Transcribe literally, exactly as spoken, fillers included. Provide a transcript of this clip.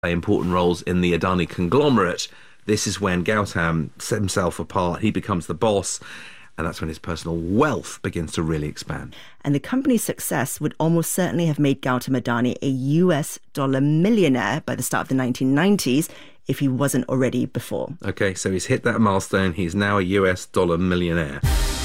play important roles in the Adani conglomerate. This is when Gautam sets himself apart. He becomes the boss. And that's when his personal wealth begins to really expand. And the company's success would almost certainly have made Gautam Adani a U S dollar millionaire by the start of the nineteen nineties, if he wasn't already before. OK, so he's hit that milestone. He's now a U S dollar millionaire.